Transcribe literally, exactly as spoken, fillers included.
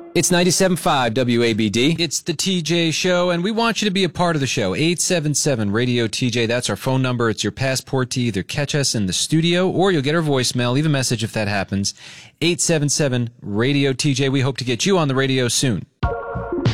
It's ninety-seven point five W A B D. It's the T J Show, and we want you to be a part of the show. eight seven seven radio T J. That's our phone number. It's your passport to either catch us in the studio or you'll get our voicemail. Leave a message if that happens. eight seven seven radio T J. We hope to get you on the radio soon.